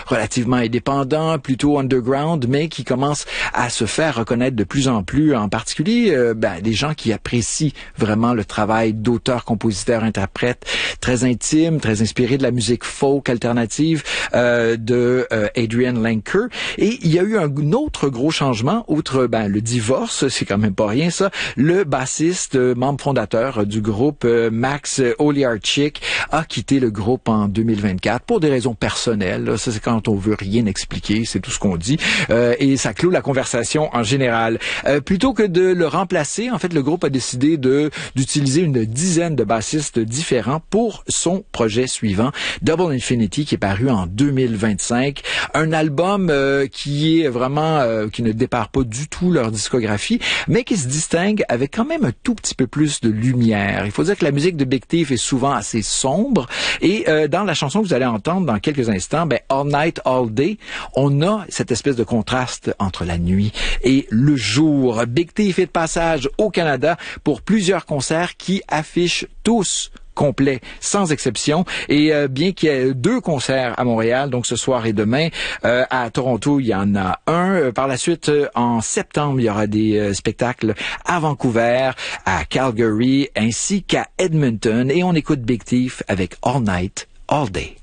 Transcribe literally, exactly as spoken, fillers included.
relativement indépendant, plutôt underground, mais qui commence à se faire reconnaître de plus en plus, en particulier euh, ben, des gens qui apprécient vraiment le travail d'auteur, compositeur, interprète, très intime, très inspiré de la musique folk alternative euh, de euh, Adrian Lenker. Et il y a eu un, un autre gros changement, outre ben, le divorce, c'est quand même pas rien ça, le bassiste, euh, membre fondateur du groupe euh, Max Oliarchik a quitté le groupe en deux mille vingt-quatre pour des raisons personnelles. Là. Ça, c'est quand on veut rien expliquer, c'est tout ce qu'on dit. Euh, et ça clôt la conversation en général. Euh, plutôt que de le remplacer, en fait, le groupe a décidé de d'utiliser une dizaine de bassistes différents pour son projet suivant, Double Infinity, qui est paru en deux mille vingt-cinq. Un album euh, qui est vraiment, euh, qui ne dépare pas du tout leur discographie, mais qui se distingue avec quand même un tout petit peu plus de lumière. Il faut dire que la musique de Big Thief est souvent assez sombre et euh, dans la chanson que vous allez entendre dans quelques instants, ben All Night, All Day, on a cette espèce de contraste entre la nuit et le jour. Big Thief est de passage au Canada pour plusieurs concerts qui affichent tous complet, sans exception. Et euh, bien qu'il y ait deux concerts à Montréal, donc ce soir et demain, euh, à Toronto, il y en a un. Euh, par la suite, euh, en septembre, il y aura des euh, spectacles à Vancouver, à Calgary, ainsi qu'à Edmonton. Et on écoute Big Thief avec All Night, All Day.